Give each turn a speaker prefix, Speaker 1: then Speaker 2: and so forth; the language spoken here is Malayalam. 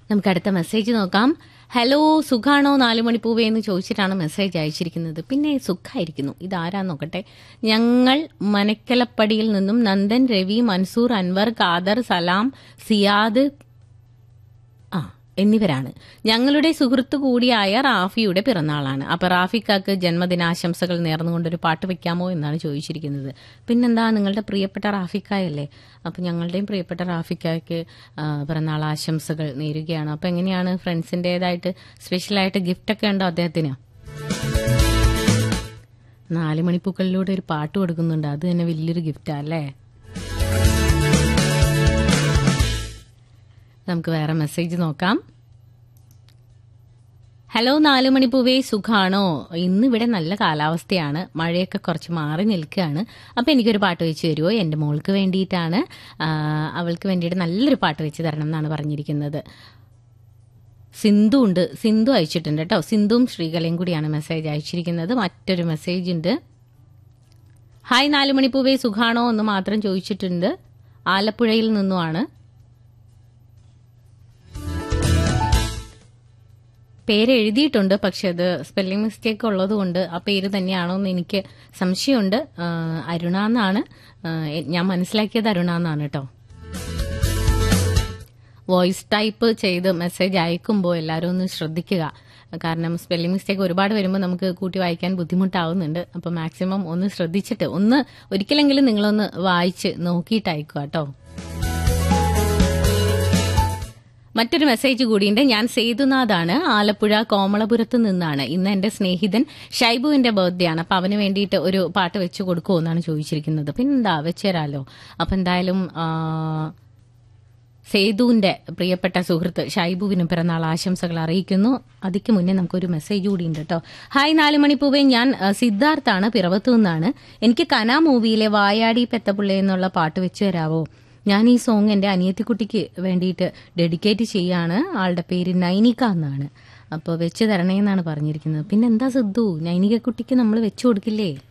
Speaker 1: നമുക്ക് അടുത്ത മെസ്സേജ് നോക്കാം. ഹലോ, സുഖാണോ 4 മണിപ്പൂവേ എന്ന് ചോദിച്ചിട്ടാണ് മെസ്സേജ് അയച്ചിരിക്കുന്നത്. പിന്നെ സുഖായിരിക്കുന്നു. ഇതാരാന്ന് നോക്കട്ടെ. ഞങ്ങൾ മനക്കലപ്പടിയിൽ നിന്നും നന്ദൻ, രവി, മൻസൂർ, അൻവർ, ഖാദർ, സലാം, സിയാദ് എന്നിവരാണ്. ഞങ്ങളുടെ സുഹൃത്തു കൂടിയായ റാഫിയുടെ പിറന്നാളാണ്. അപ്പൊ റാഫിക്കാക്ക് ജന്മദിനാശംസകൾ നേർന്നുകൊണ്ടൊരു പാട്ട് വെക്കാമോ എന്നാണ് ചോദിച്ചിരിക്കുന്നത്. പിന്നെന്താ, നിങ്ങളുടെ പ്രിയപ്പെട്ട റാഫിക്കായല്ലേ. അപ്പൊ ഞങ്ങളുടെയും പ്രിയപ്പെട്ട റാഫിക്കായ്ക്ക് പിറന്നാൾ ആശംസകൾ നേരുകയാണ്. അപ്പൊ എങ്ങനെയാണ്, ഫ്രണ്ട്സിന്റേതായിട്ട് സ്പെഷ്യലായിട്ട് ഗിഫ്റ്റ് ഒക്കെ ഉണ്ടോ അദ്ദേഹത്തിന്? 4 മണിപ്പൂക്കളിലൂടെ ഒരു പാട്ട് കൊടുക്കുന്നുണ്ട്, അത് തന്നെ വലിയൊരു ഗിഫ്റ്റാ അല്ലേ. നമുക്ക് വേറെ മെസ്സേജ് നോക്കാം. ഹലോ 4 മണിപ്പൂവേ, സുഖാണോ? ഇന്നിവിടെ നല്ല കാലാവസ്ഥയാണ്, മഴയൊക്കെ കുറച്ച് മാറി നിൽക്കുകയാണ്. അപ്പൊ എനിക്കൊരു പാട്ട് വെച്ച് തരുമോ? എന്റെ മോൾക്ക് വേണ്ടിയിട്ടാണ്. അവൾക്ക് വേണ്ടിയിട്ട് നല്ലൊരു പാട്ട് വെച്ച് തരണം എന്നാണ് പറഞ്ഞിരിക്കുന്നത്. സിന്ധു ഉണ്ട്, സിന്ധു അയച്ചിട്ടുണ്ട് കേട്ടോ. സിന്ധുവും ശ്രീകലയും കൂടിയാണ് മെസ്സേജ് അയച്ചിരിക്കുന്നത്. മറ്റൊരു മെസ്സേജ് ഉണ്ട്. ഹായ് 4 മണിപ്പൂവേ, സുഖാണോ എന്ന് മാത്രം ചോദിച്ചിട്ടുണ്ട്. ആലപ്പുഴയിൽ നിന്നുമാണ്. പേര് എഴുതിയിട്ടുണ്ട്, പക്ഷെ അത് സ്പെല്ലിംഗ് മിസ്റ്റേക്ക് ഉള്ളതുകൊണ്ട് ആ പേര് തന്നെയാണോ എന്ന് എനിക്ക് സംശയമുണ്ട്. അരുണ എന്നാണ് ഞാൻ മനസ്സിലാക്കിയത്, അരുണ എന്നാണ് കേട്ടോ. വോയിസ് ടൈപ്പ് ചെയ്ത് മെസ്സേജ് അയക്കുമ്പോൾ എല്ലാവരും ഒന്ന് ശ്രദ്ധിക്കുക. കാരണം സ്പെല്ലിംഗ് മിസ്റ്റേക്ക് ഒരുപാട് വരുമ്പോൾ നമുക്ക് കൂട്ടി വായിക്കാൻ ബുദ്ധിമുട്ടാവുന്നുണ്ട്. അപ്പോൾ മാക്സിമം ഒന്ന് ശ്രദ്ധിച്ചിട്ട് ഒരിക്കലെങ്കിലും നിങ്ങളൊന്ന് വായിച്ച് നോക്കിയിട്ട് അയക്കുക കേട്ടോ. മറ്റൊരു മെസ്സേജ് കൂടിയുണ്ട്. ഞാൻ സേതുനാഥാണ്, ആലപ്പുഴ കോമളപുരത്ത് നിന്നാണ്. ഇന്ന് എന്റെ സ്നേഹിതൻ ഷൈബുവിന്റെ ബർത്ത്ഡേ ആണ്. അപ്പൊ അവന് വേണ്ടിയിട്ട് ഒരു പാട്ട് വെച്ച് കൊടുക്കുമോ എന്നാണ് ചോദിച്ചിരിക്കുന്നത്. പിന്നെന്താ, വെച്ചുതരാലോ. അപ്പൊ എന്തായാലും സേതുവിന്റെ പ്രിയപ്പെട്ട സുഹൃത്ത് ഷൈബുവിന് പിറന്നാൾ ആശംസകൾ അറിയിക്കുന്നു. അതിക്ക് മുന്നേ നമുക്കൊരു മെസ്സേജ് കൂടിയുണ്ട് കേട്ടോ. ഹായ് 4 മണിപ്പൂവേ, ഞാൻ സിദ്ധാർത്ഥാണ്, പിറവത്തു നിന്നാണ്. എനിക്ക് കന മൂവിയിലെ വായാടി പെത്തപിള്ളേ എന്നുള്ള പാട്ട് വെച്ച് തരാവോ? ഞാൻ ഈ സോങ് എന്റെ അനിയത്തിക്കുട്ടിക്ക് വേണ്ടിയിട്ട് ഡെഡിക്കേറ്റ് ചെയ്യാണ്. ആളുടെ പേര് നൈനിക എന്നാണ്. അപ്പോൾ വെച്ച് തരണേന്നാണ് പറഞ്ഞിരിക്കുന്നത്. പിന്നെ എന്താ സിദ്ധു, നൈനിക കുട്ടിക്ക് നമ്മൾ വെച്ചു കൊടുക്കില്ലേ?